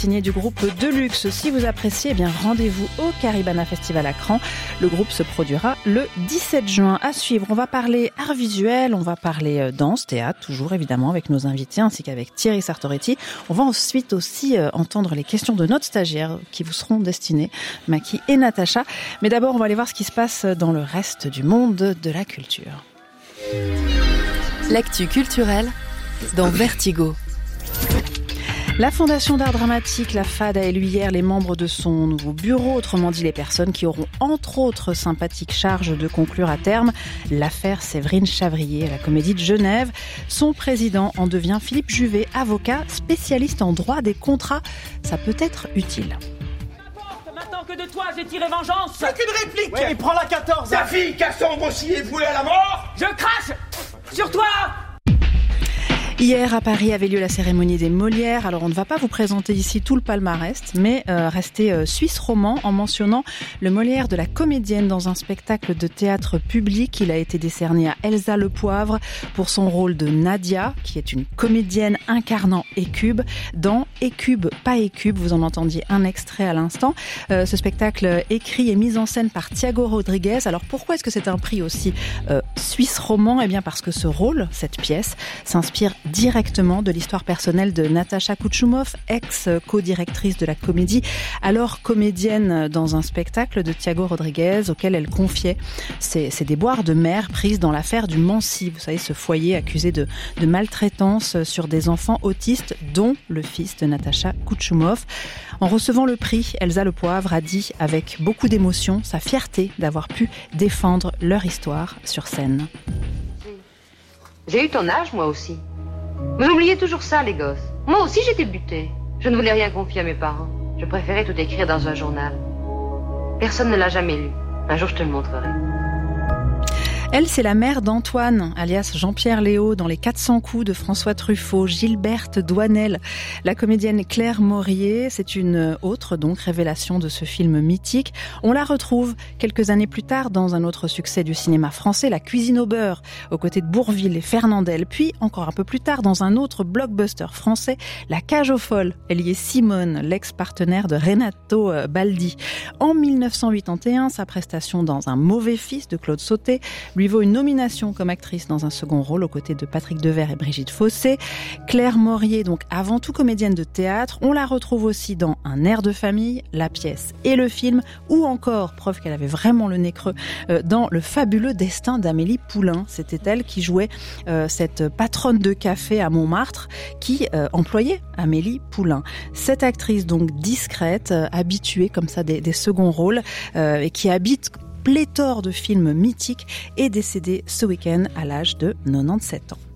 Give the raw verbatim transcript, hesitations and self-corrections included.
Signé du groupe Deluxe. Si vous appréciez, eh bien rendez-vous au Caribana Festival à Cran. Le groupe se produira le dix-sept juin. À suivre, on va parler art visuel, on va parler danse, théâtre, toujours évidemment avec nos invités ainsi qu'avec Thierry Sartoretti. On va ensuite aussi euh, entendre les questions de notre stagiaire qui vous seront destinées, Maki et Natacha. Mais d'abord, on va aller voir ce qui se passe dans le reste du monde de la culture. L'actu culturelle dans Vertigo. La Fondation d'art dramatique, la F A D, a élu hier les membres de son nouveau bureau, autrement dit les personnes qui auront entre autres sympathique charge de conclure à terme l'affaire Séverine Chavrier à la Comédie de Genève. Son président en devient Philippe Juvet, avocat, spécialiste en droit des contrats. Ça peut être utile. Maintenant que de toi j'ai tiré vengeance. Plus qu'une réplique. Oui, prends la quatorze. Sa fille Cassandre aussi est vouée à la mort. Je crache sur toi. Hier, à Paris, avait lieu la cérémonie des Molières. Alors, on ne va pas vous présenter ici tout le palmarès, mais euh, rester euh, suisse roman en mentionnant le Molière de la comédienne dans un spectacle de théâtre public. Il a été décerné à Elsa Le Poivre pour son rôle de Nadia, qui est une comédienne incarnant Hécube dans Hécube, pas Hécube. Vous en entendiez un extrait à l'instant. Euh, ce spectacle écrit et mis en scène par Thiago Rodriguez. Alors, pourquoi est-ce que c'est un prix aussi euh, suisse roman ? Eh bien, parce que ce rôle, cette pièce, s'inspire directement de l'histoire personnelle de Natacha Kuchumov, ex-co-directrice de la comédie, alors comédienne dans un spectacle de Thiago Rodriguez auquel elle confiait ses, ses déboires de mère prises dans l'affaire du Mancy. Vous savez, ce foyer accusé de, de maltraitance sur des enfants autistes, dont le fils de Natacha Kuchumov. En recevant le prix, Elsa Le Poivre a dit avec beaucoup d'émotion sa fierté d'avoir pu défendre leur histoire sur scène. J'ai eu ton âge, moi aussi. Vous oubliez toujours ça, les gosses. Moi aussi, j'étais butée. Je ne voulais rien confier à mes parents. Je préférais tout écrire dans un journal. Personne ne l'a jamais lu. Un jour, je te le montrerai. Elle, c'est la mère d'Antoine, alias Jean-Pierre Léaud, dans Les quatre cents coups de François Truffaut, Gilberte Douanel. La comédienne Claire Morier, c'est une autre donc révélation de ce film mythique. On la retrouve quelques années plus tard dans un autre succès du cinéma français, La cuisine au beurre, aux côtés de Bourvil et Fernandel. Puis, encore un peu plus tard, dans un autre blockbuster français, La cage aux folles. Elle y est Simone, l'ex-partenaire de Renato Baldi. En dix-neuf cent quatre-vingt-onze, sa prestation dans Un mauvais fils de Claude Sautet lui vaut une nomination comme actrice dans un second rôle aux côtés de Patrick Devers et Brigitte Fossé. Claire Morier, donc avant tout comédienne de théâtre, on la retrouve aussi dans Un air de famille, la pièce et le film, ou encore, preuve qu'elle avait vraiment le nez creux, euh, dans Le fabuleux destin d'Amélie Poulain. C'était elle qui jouait euh, cette patronne de café à Montmartre qui euh, employait Amélie Poulain. Cette actrice donc discrète, euh, habituée comme ça des, des seconds rôles euh, et qui habite pléthore de films mythiques, est décédée ce week-end à l'âge de quatre-vingt-dix-sept ans.